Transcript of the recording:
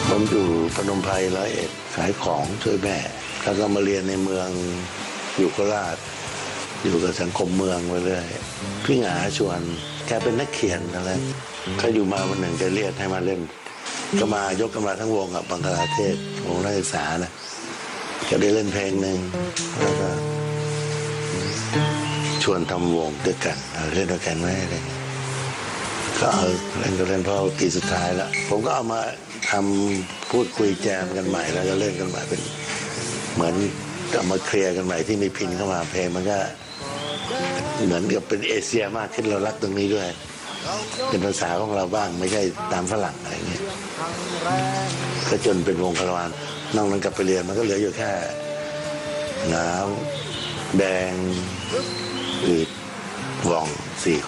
ผมอยู่พนมไพร101ขายของช่วยแม่แล้วก็มาเรียนในเมืองอยู่โคราชอยู่กับสังคมเมืองไปเรื่อยพี่หงาชวนแกเป็นนักเขียนอะไรเขาอยู่มาวันหนึ่งแกเรียกให้มาเล่นก็มายกกันมาทั้งวงกับบังคลาเทศวงนักศึกษานะก็ได้เล่นเพลงหนึ่งแล้วก็ชวนทำวงด้วยกันเล่นด้วยกันไหมอะไรก็เล่นก็เล่นพอปีสุดท้ายแล้วผมก็เอามาทำพูดคุยแจมกันใหม่แล้วก็เล่นกันใหม่เป็นเหมือนก็มาเคลียร์กันใหม่ที่มีพินเข้ามาเพลงมันก็เหมือนกับเป็นเอเชียมากขึ้นเรารักตรงนี้ด้วยเป็นภาษาของเราบ้างไม่ใช่ตามฝรั่งอะไรเงี้ยก็จนเป็นวงคารวานนอกนั้นกลับไปเรียนมันก็เหลืออยู่แค่น้ำแดงอืดว่อง4